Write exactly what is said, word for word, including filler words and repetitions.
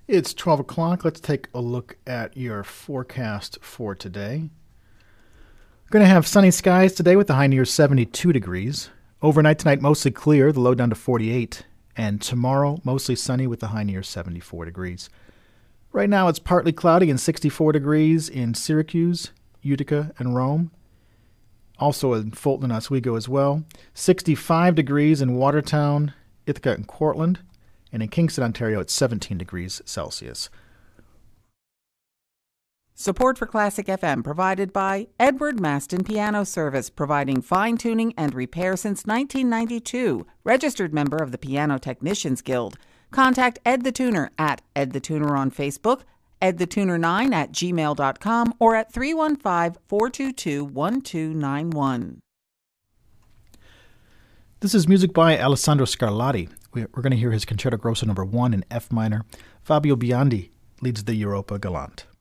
It's twelve o'clock. Let's take a look at your forecast for today. We're going to have sunny skies today with the high near seventy-two degrees. Overnight tonight, mostly clear, the low down to forty-eight. And tomorrow, mostly sunny with the high near seventy-four degrees. Right now, it's partly cloudy and sixty-four degrees in Syracuse, Utica, and Rome. Also in Fulton and Oswego as well. sixty-five degrees in Watertown, Ithaca, and Cortland. And in Kingston, Ontario, it's seventeen degrees Celsius. Support for Classic F M provided by Edward Maston Piano Service, providing fine-tuning and repair since nineteen ninety-two. Registered member of the Piano Technicians Guild. Contact Ed the Tuner at Ed the Tuner on Facebook, ed the tuner nine at gmail dot com, or at three one five, four two two, one two nine one. This is music by Alessandro Scarlatti. We're going to hear his Concerto Grosso number one in F minor. Fabio Biondi leads the Europa Galante.